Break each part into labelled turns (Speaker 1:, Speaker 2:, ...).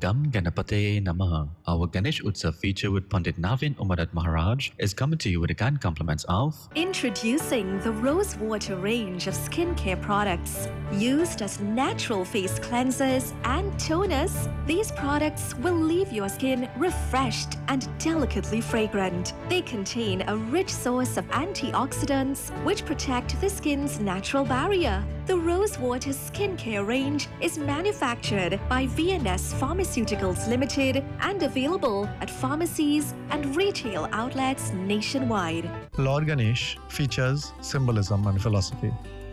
Speaker 1: Gam Ganapate Namaha. Our Ganesh Utsav feature with Pandit Navin Umarat Maharaj is coming to you with the kind compliments of
Speaker 2: Introducing the Rose Water range of skincare products. Used as natural face cleansers and toners, these products will leave your skin refreshed and delicately fragrant. They contain a rich source of antioxidants which protect the skin's natural barrier. The Rose Water skincare range is manufactured by VNS Pharmaceuticals Limited and available at pharmacies and retail outlets nationwide.
Speaker 3: Lord Ganesh features symbolism and philosophy.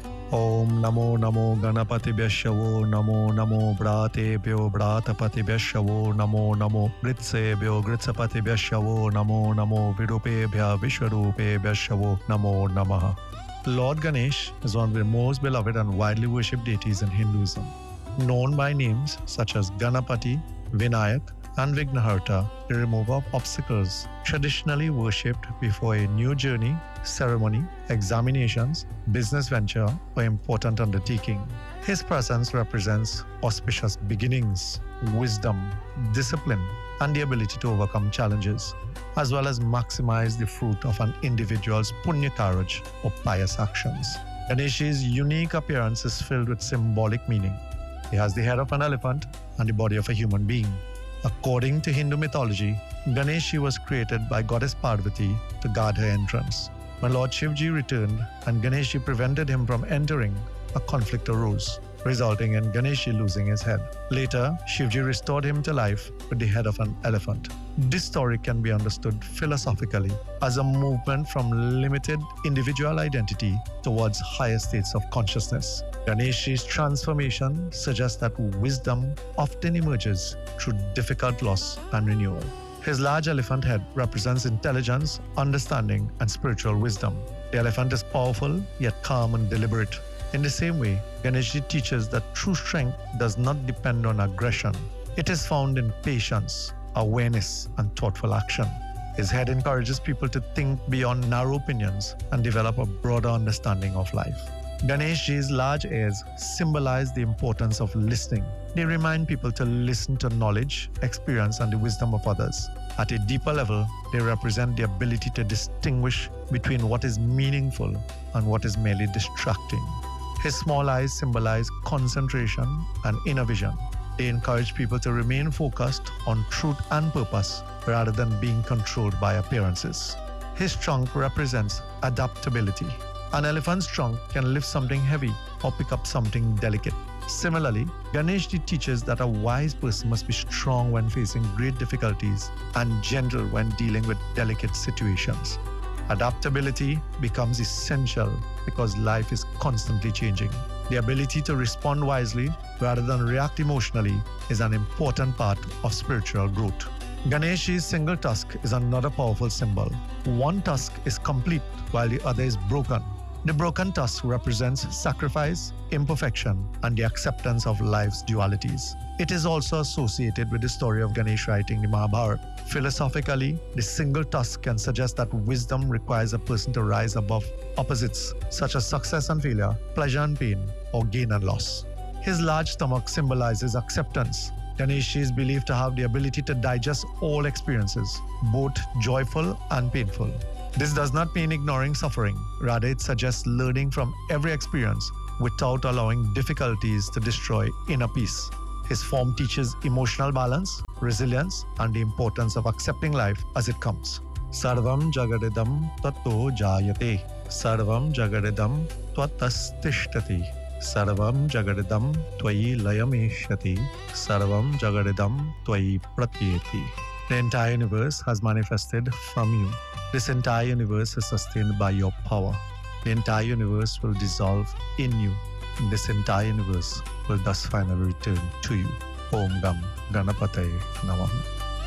Speaker 3: Om Namo Namo Ganapatibhyashavo Namo Namo Bhratebhyo Bhratapatibhyashavo Namo Namo Gritsebhyo Gritsapatibhyashavo Namo Namo Virupebhya Vishwarupebhyashavo Namo Namaha. Lord Ganesh is one of the most beloved and widely worshipped deities in Hinduism. Known by names such as Ganapati, Vinayak, and Vignaharta, the remover of obstacles, traditionally worshipped before a new journey, ceremony, examinations, business venture, or important undertaking. His presence represents auspicious beginnings, wisdom, discipline, and the ability to overcome challenges, as well as maximize the fruit of an individual's punya karaj or pious actions. Ganesh's unique appearance is filled with symbolic meaning. He has the head of an elephant and the body of a human being. According to Hindu mythology, Ganesh was created by goddess Parvati to guard her entrance. When Lord Shivji returned and Ganesh prevented him from entering, a conflict arose, resulting in Ganesh losing his head. Later, Shivji restored him to life with the head of an elephant. This story can be understood philosophically as a movement from limited individual identity towards higher states of consciousness. Ganesh's transformation suggests that wisdom often emerges through difficult loss and renewal. His large elephant head represents intelligence, understanding, and spiritual wisdom. The elephant is powerful, yet calm and deliberate. In the same way, Ganesh teaches that true strength does not depend on aggression. It is found in patience, awareness, and thoughtful action. His head encourages people to think beyond narrow opinions and develop a broader understanding of life. Ganesh's large ears symbolize the importance of listening. They remind people to listen to knowledge, experience, and the wisdom of others. At a deeper level, they represent the ability to distinguish between what is meaningful and what is merely distracting. His small eyes symbolize concentration and inner vision. They encourage people to remain focused on truth and purpose rather than being controlled by appearances. His trunk represents adaptability. An elephant's trunk can lift something heavy or pick up something delicate. Similarly, Ganesh teaches that a wise person must be strong when facing great difficulties and gentle when dealing with delicate situations. Adaptability becomes essential because life is constantly changing. The ability to respond wisely rather than react emotionally is an important part of spiritual growth. Ganesh's single tusk is another powerful symbol. One tusk is complete while the other is broken. The broken tusk represents sacrifice, imperfection, and the acceptance of life's dualities. It is also associated with the story of Ganesh writing the Mahabharata. Philosophically, the single tusk can suggest that wisdom requires a person to rise above opposites such as success and failure, pleasure and pain, or gain and loss. His large stomach symbolizes acceptance. Ganesh is believed to have the ability to digest all experiences, both joyful and painful. This does not mean ignoring suffering. Rather, it suggests learning from every experience without allowing difficulties to destroy inner peace. His form teaches emotional balance, resilience, and the importance of accepting life as it comes. Sarvam jagadidam tatto jayate. Sarvam jagadidam tvatastishtati. Sarvam jagadidam tvayi layameshyati. Sarvam jagadidam tvayi pratyeti. The entire universe has manifested from you. This entire universe is sustained by your power. The entire universe will dissolve in you. This entire universe will thus finally return to you. Om Gam Ganapataye Namaha.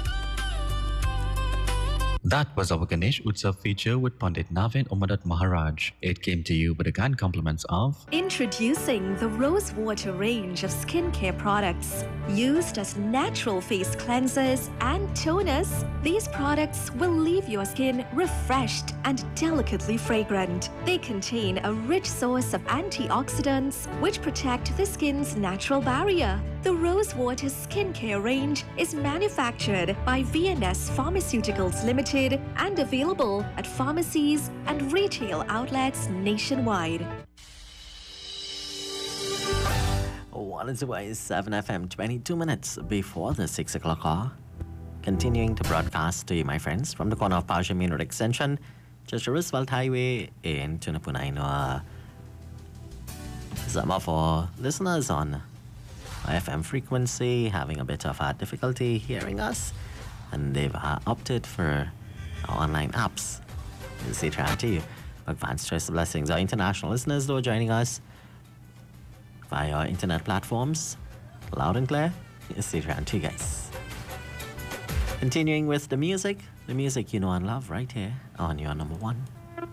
Speaker 1: That was our Ganesh Utsav feature with Pandit Navin Umarat Maharaj. It came to you with the kind compliments of
Speaker 2: Introducing the Rose Water range of skincare products. Used as natural face cleansers and toners, these products will leave your skin refreshed and delicately fragrant. They contain a rich source of antioxidants which protect the skin's natural barrier. The Rosewater skincare range is manufactured by VNS Pharmaceuticals Limited and available at pharmacies and retail outlets nationwide.
Speaker 4: 102.7 FM, 22 minutes before the 6 o'clock hour. Continuing to broadcast to you, my friends, from the corner of Pasha Main Road Extension, just Roosevelt Highway in Tunapunainoa. Some of our listeners on FM frequency having a bit of difficulty hearing us, and they've opted for our online apps. We'll say try to you. Advanced choice of blessings. Our international listeners, though, joining us via our internet platforms, loud and clear. We'll say try to you guys. Continuing with the music you know and love right here on your number one.